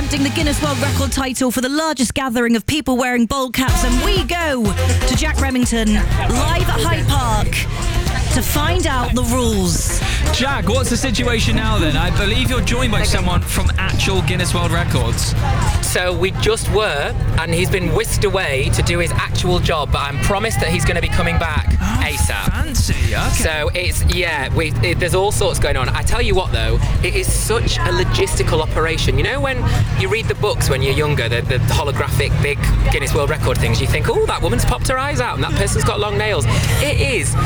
attempting the Guinness World Record title for the largest gathering of people wearing bald caps, and we go to Jack Remington, live at Hyde Park, to find out the rules. Jack, what's the situation now then? I believe you're joined by someone from actual Guinness World Records. So we just were, and he's been whisked away to do his actual job, but I'm promised that he's going to be coming back ASAP. Fancy, okay. So there's all sorts going on. I tell you what though, it is such a logistical operation. You know when you read the books when you're younger, the holographic big Guinness World Record things, you think, oh, that woman's popped her eyes out and that person's got long nails. It is